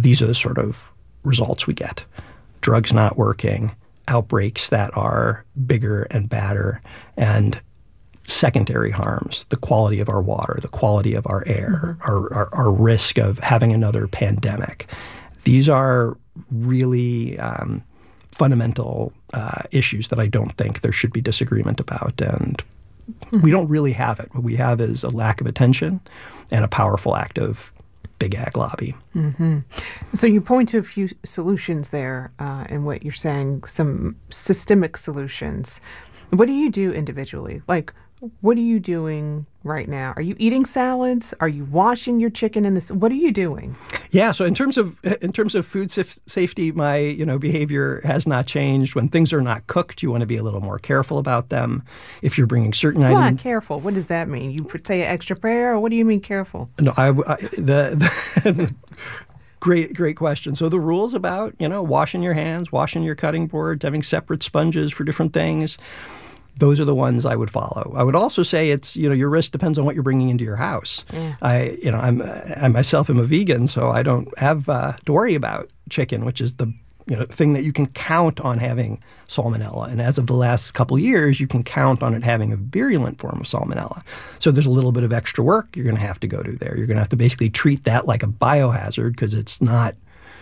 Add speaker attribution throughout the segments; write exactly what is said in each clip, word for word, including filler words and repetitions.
Speaker 1: these are the sort of results we get. Drugs not working, outbreaks that are bigger and badder, and secondary harms, the quality of our water, the quality of our air, mm-hmm. our, our, our risk of having another pandemic. These are really um, fundamental uh, issues that I don't think there should be disagreement about. And mm-hmm. we don't really have it. What we have is a lack of attention and a powerful active big ag lobby.
Speaker 2: Mm-hmm. So you point to a few solutions there uh, in what you're saying, some systemic solutions. What do you do individually? Like, what are you doing right now? Are you eating salads? Are you washing your chicken in this? What are you doing?
Speaker 1: Yeah, so in terms of in terms of food saf- safety, my you know behavior has not changed. When things are not cooked, you want to be a little more careful about them. If you're bringing certain
Speaker 2: What,
Speaker 1: items,
Speaker 2: careful? What does that mean? You say extra prayer, or what do you mean careful?
Speaker 1: No, I, I the, the great great question. So the rules about you know washing your hands, washing your cutting boards, having separate sponges for different things. Those are the ones I would follow. I would also say it's, you know, your risk depends on what you're bringing into your house. Yeah. I, you know, I'm, I myself am a vegan, so I don't have uh, to worry about chicken, which is the, you know, thing that you can count on having salmonella. And as of the last couple of years, you can count on it having a virulent form of salmonella. So there's a little bit of extra work you're going to have to go to there. You're going to have to basically treat that like a biohazard because it's not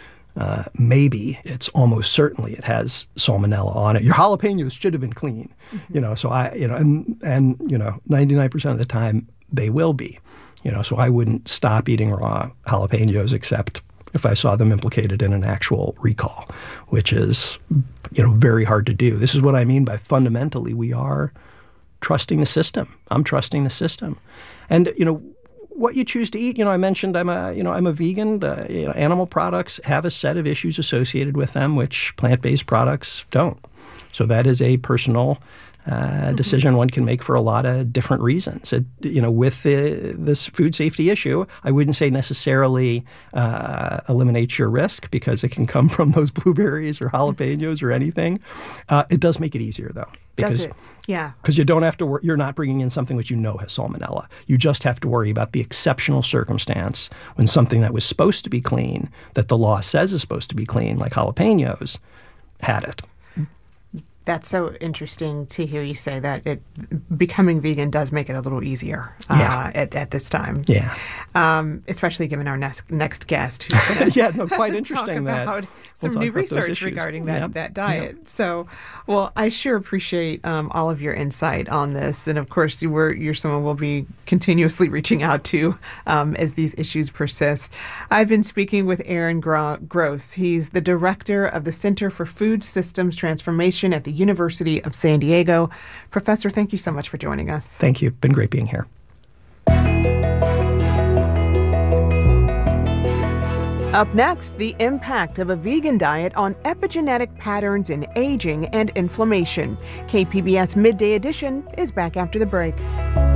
Speaker 1: Uh, maybe it's almost certainly it has salmonella on it. Your jalapenos should have been clean, mm-hmm. you know. So I, you know, and and you know, ninety-nine percent of the time they will be, you know. So I wouldn't stop eating raw jalapenos except if I saw them implicated in an actual recall, which is, you know, very hard to do. This is what I mean by fundamentally we are trusting the system. I'm trusting the system, and you know. What you choose to eat, you know, I mentioned I'm a, you know, I'm a vegan. The you know, animal products have a set of issues associated with them, which plant-based products don't. So that is a personal uh, mm-hmm. decision one can make for a lot of different reasons. It, you know, with the, this food safety issue, I wouldn't say necessarily uh, eliminates your risk because it can come from those blueberries or jalapenos or anything. Uh, it does make it easier, though. Because,
Speaker 2: does it? Yeah.
Speaker 1: Because you don't have to worry, you're not bringing in something which you know has salmonella. You just have to worry about the exceptional circumstance when something that was supposed to be clean, that the law says is supposed to be clean, like jalapenos, had it.
Speaker 2: That's so interesting to hear you say that. It becoming vegan does make it a little easier uh,
Speaker 1: yeah.
Speaker 2: at, at this time.
Speaker 1: Yeah.
Speaker 2: Um, especially given our next next guest.
Speaker 1: yeah, no, quite interesting
Speaker 2: talk
Speaker 1: that.
Speaker 2: about some
Speaker 1: we'll
Speaker 2: new research regarding that,
Speaker 1: yep.
Speaker 2: that diet.
Speaker 1: Yep.
Speaker 2: So, well, I sure appreciate um, all of your insight on this. And of course, you were, you're someone we'll be continuously reaching out to um, as these issues persist. I've been speaking with Aaron Gro- Gross. He's the director of the Center for Food Systems Transformation at the University of San Diego. Professor, thank you so much for joining us.
Speaker 1: Thank you. Been great being here.
Speaker 2: Up next, the impact of a vegan diet on epigenetic patterns in aging and inflammation. K P B S Midday Edition is back after the break.